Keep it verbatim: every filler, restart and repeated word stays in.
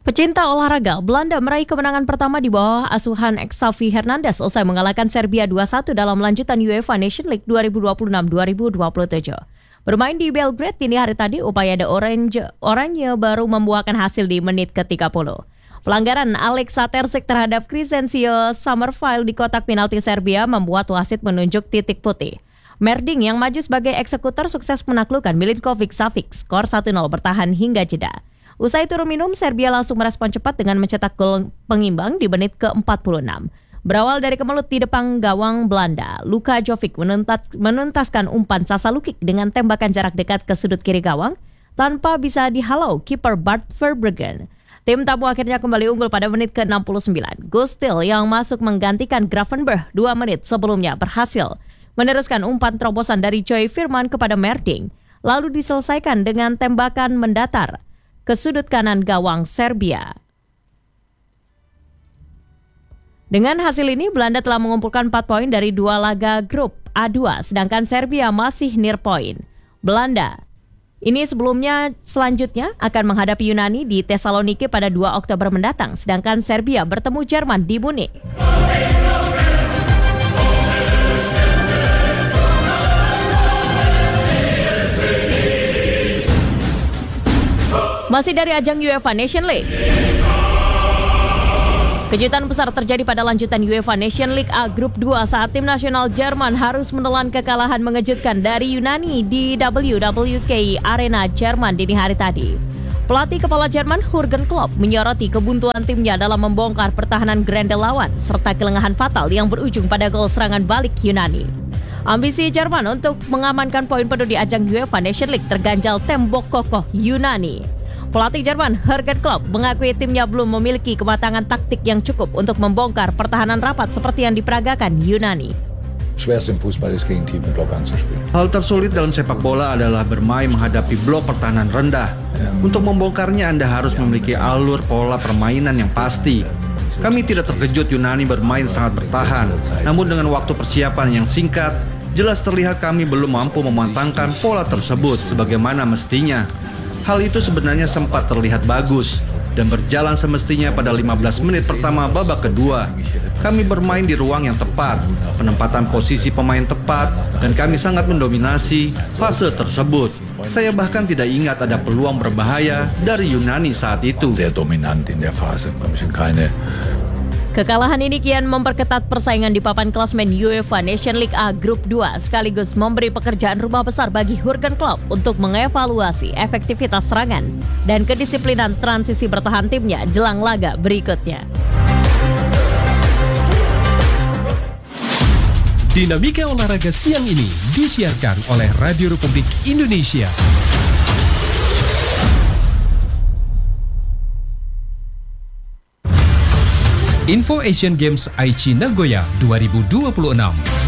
Pecinta olahraga, Belanda meraih kemenangan pertama di bawah asuhan Xavi Hernandez usai mengalahkan Serbia dua satu dalam lanjutan UEFA Nation League dua ribu dua puluh enam dua ribu dua puluh tujuh. Bermain di Belgrade dini hari tadi, upaya The Orange Oranye baru membuahkan hasil di menit ke tiga puluh. Pelanggaran Alexa Terzic terhadap Crescencio Summerville di kotak penalti Serbia membuat wasit menunjuk titik putih. Merding yang maju sebagai eksekutor sukses menaklukkan Milinkovic Savic, skor satu nol bertahan hingga jeda. Usai turun minum, Serbia langsung merespon cepat dengan mencetak gol pengimbang di menit ke empat puluh enam. Berawal dari kemelut di depan gawang Belanda, Luka Jovic menuntas, menuntaskan umpan Sasa Lukic dengan tembakan jarak dekat ke sudut kiri gawang tanpa bisa dihalau kiper Bart Verbruggen. Tim tamu akhirnya kembali unggul pada menit ke enam puluh sembilan. Gustil yang masuk menggantikan Gravenberch dua menit sebelumnya berhasil meneruskan umpan terobosan dari Joy Firman kepada Merding, lalu diselesaikan dengan tembakan mendatar ke sudut kanan gawang Serbia. Dengan hasil ini, Belanda telah mengumpulkan empat poin dari dua laga grup A dua, sedangkan Serbia masih nil poin. Belanda ini sebelumnya selanjutnya akan menghadapi Yunani di Thessaloniki pada dua Oktober mendatang, sedangkan Serbia bertemu Jerman di Munich. Masih dari ajang UEFA Nation League. Kejutan besar terjadi pada lanjutan UEFA Nation League A Grup dua saat tim nasional Jerman harus menelan kekalahan mengejutkan dari Yunani di W W K Arena Jerman dini hari tadi. Pelatih kepala Jerman Jurgen Klopp menyoroti kebuntuan timnya dalam membongkar pertahanan Grendel lawan serta kelengahan fatal yang berujung pada gol serangan balik Yunani. Ambisi Jerman untuk mengamankan poin penuh di ajang UEFA Nation League terganjal tembok kokoh Yunani. Pelatih Jerman Jurgen Klopp mengakui timnya belum memiliki kematangan taktik yang cukup untuk membongkar pertahanan rapat seperti yang diperagakan Yunani. Hal tersulit dalam sepak bola adalah bermain menghadapi blok pertahanan rendah. Untuk membongkarnya Anda harus memiliki alur pola permainan yang pasti. Kami tidak terkejut Yunani bermain sangat bertahan, namun dengan waktu persiapan yang singkat, jelas terlihat kami belum mampu mematangkan pola tersebut sebagaimana mestinya. Hal itu sebenarnya sempat terlihat bagus dan berjalan semestinya pada lima belas menit pertama babak kedua. Kami bermain di ruang yang tepat, penempatan posisi pemain tepat, dan kami sangat mendominasi fase tersebut. Saya bahkan tidak ingat ada peluang berbahaya dari Yunani saat itu. Kekalahan ini kian memperketat persaingan di papan klasemen UEFA Nation League A Grup dua sekaligus memberi pekerjaan rumah besar bagi Jurgen Klopp untuk mengevaluasi efektivitas serangan dan kedisiplinan transisi bertahan timnya jelang laga berikutnya. Dinamika olahraga siang ini disiarkan oleh Radio Republik Indonesia. Info Asian Games Aichi Nagoya dua ribu dua puluh enam.